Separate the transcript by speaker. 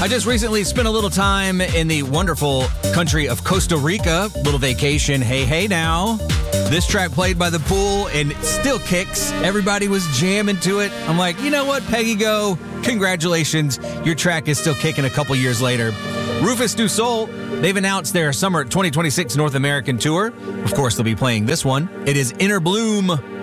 Speaker 1: I just recently spent a little time in the wonderful country of Costa Rica. Little vacation. Hey now. This track played by the pool and it still kicks. Everybody was jamming to it. I'm like, you know what, Peggy Go? Congratulations. Your track is still kicking a couple years later. Rufus Du Sol, they've announced their summer 2026 North American tour. Of course, they'll be playing this one. It is Inner Bloom.